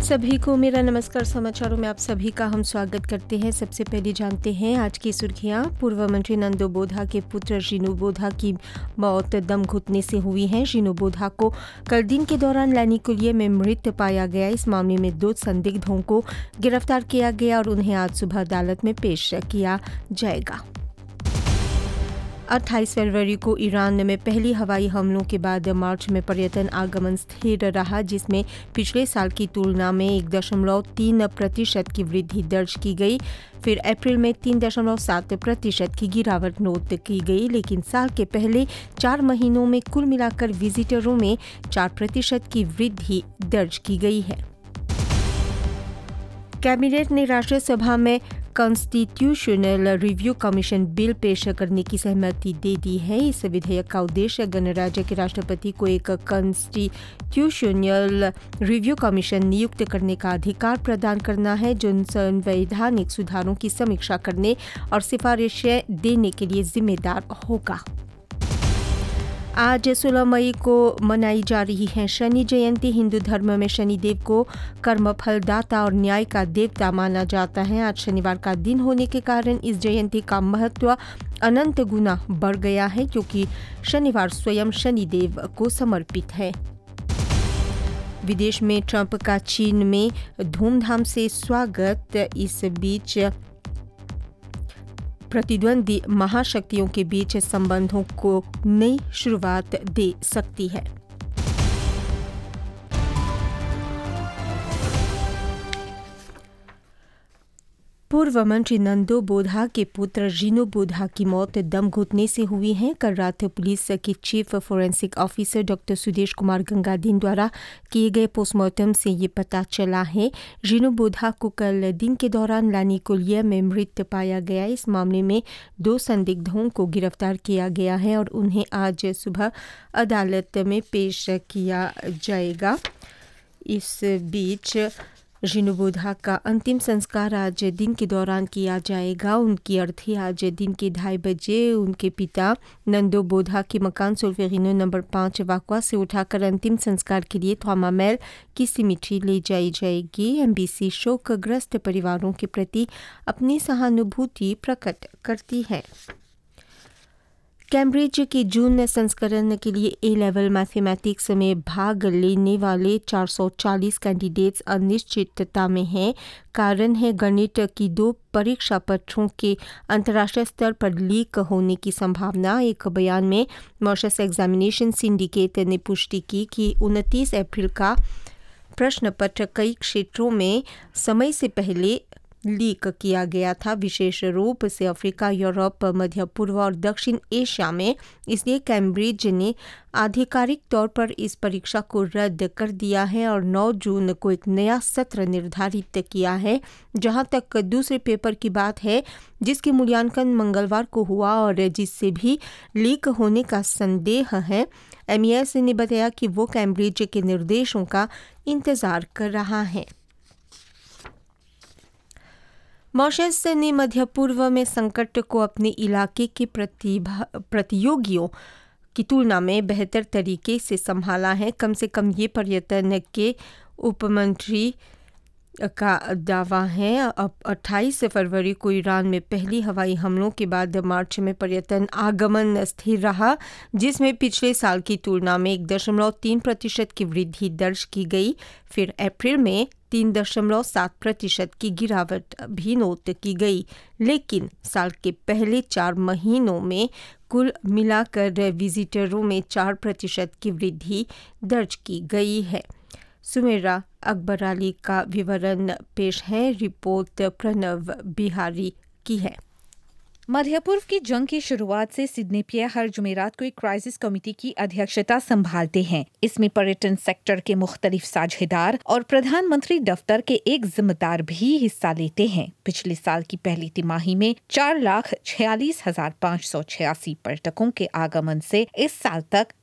सभी को मेरा नमस्कार। समाचारों में आप सभी का हम स्वागत करते हैं। सबसे पहले जानते हैं आज की सुर्खियां। पूर्व मंत्री नंदो बोधा के पुत्र जीनू बोधा की मौत दम घुटने से हुई है। जीनू बोधा को कल दिन के दौरान लैनिकुलिया में मृत पाया गया। इस मामले में 2 संदिग्धों को गिरफ्तार किया गया और उन्हें आज सुबह अदालत में पेश किया जाएगा। 28 फरवरी को ईरान में पहली हवाई हमलों के बाद मार्च में पर्यटन आगमन स्थिर रहा, जिसमें पिछले साल की तुलना में 1.3% की वृद्धि दर्ज की गई। फिर अप्रैल में 3.7% की गिरावट नोट की गई, लेकिन साल के पहले 4 महीनों में कुल मिलाकर विजिटरों में 4% की वृद्धि दर्ज की गई है। कैबिनेट ने राष्ट्रीय सभा में कॉन्स्टिट्यूशनल रिव्यू कमीशन बिल पेश करने की सहमति दे दी है। इस विधेयक का उद्देश्य गणराज्य के राष्ट्रपति को एक कॉन्स्टिट्यूशनल रिव्यू कमीशन नियुक्त करने का अधिकार प्रदान करना है, जो संवैधानिक सुधारों की समीक्षा करने और सिफारिशें देने के लिए जिम्मेदार होगा। आज 16 मई को मनाई जा रही है शनि जयंती। हिंदू धर्म में शनिदेव को कर्मफलदाता और न्याय का देवता माना जाता है। आज शनिवार का दिन होने के कारण इस जयंती का महत्व अनंत गुना बढ़ गया है, क्योंकि शनिवार स्वयं शनिदेव को समर्पित है। विदेश में ट्रंप का चीन में धूमधाम से स्वागत। इस बीच प्रतिद्वंदी महाशक्तियों के बीच संबंधों को नई शुरुआत दे सकती है। पूर्व मंत्री नंदो बोधा के पुत्र जीनू बोधा की मौत दम घुटने से हुई है। कल रात पुलिस के chief forensic officer doctor Sudesh Kumar Gangadin द्वारा किए गए पोस्टमार्टम से ये पता चला है। जीनू बोधा को कल दिन के दौरान लैनिकुलिया में मृत पाया गया। इस मामले में 2 संदिग्धों को गिरफ्तार किया गया है और उन्हें आज सुबह अदालत में पेश किया जाएगा। इस बीच जीनू बोधा का अंतिम संस्कार आज दिन के दौरान किया जाएगा। उनकी अर्थी आज दिन के 2:30 बजे उनके पिता नंदो बोधा की मकान सोल्फेरिनो नंबर 5 वाकवा से उठाकर अंतिम संस्कार के लिए थॉमामेल की सिमिट्री ले जाई जाएगी। एमबीसी शोकग्रस्त परिवारों के प्रति अपनी सहानुभूति प्रकट करती है। कैम्ब्रिज के जून संस्करण के लिए ए लेवल मैथमेटिक्स में भाग लेने वाले 440 कैंडिडेट्स अनिश्चितता में हैं। कारण है गणित की 2 परीक्षा पत्रों के अंतर्राष्ट्रीय स्तर पर लीक होने की संभावना। एक बयान में मॉरिशस एग्जामिनेशन सिंडिकेट ने पुष्टि की कि 29 अप्रैल का प्रश्न पत्र कई क्षेत्रों में समय से पहले लीक किया गया था, विशेष रूप से अफ्रीका, यूरोप, मध्य पूर्व और दक्षिण एशिया में। इसलिए कैम्ब्रिज ने आधिकारिक तौर पर इस परीक्षा को रद्द कर दिया है और 9 जून को एक नया सत्र निर्धारित किया है। जहां तक दूसरे पेपर की बात है, जिसके मूल्यांकन मंगलवार को हुआ और जिससे भी लीक होने का संदेह है, एमईएस ने बताया कि वो कैम्ब्रिज के निर्देशों का इंतजार कर रहा है। मॉरिशस ने मध्य पूर्व में संकट को अपने इलाके के प्रतियोगियों की तुलना में बेहतर तरीके से संभाला है। कम से कम ये पर्यटन के उपमंत्री का दावा है। अब 28 फरवरी को ईरान में पहली हवाई हमलों के बाद मार्च में पर्यटन आगमन स्थिर रहा, जिसमें पिछले साल की तुलना में 1.3% की वृद्धि दर्ज की गई। फिर अप्रैल में 3.7% की गिरावट भी नोट की गई, लेकिन साल के पहले 4 महीनों में कुल मिलाकर विजिटरों में 4% की वृद्धि दर्ज की गई है। सुमेरा अकबर अली का विवरण पेश है। रिपोर्ट प्रणव बिहारी की है। मध्य पूर्व की जंग की शुरुआत से सिडनी पियर हर जुमेरात को एक क्राइसिस कमेटी की अध्यक्षता संभालते हैं। इसमें पर्यटन सेक्टर के मुख्तलिफ साझेदार और प्रधानमंत्री दफ्तर के एक जिम्मेदार भी हिस्सा लेते हैं। पिछले साल की पहली तिमाही में 4,46,586 पर्यटकों के आगमन से इस साल तक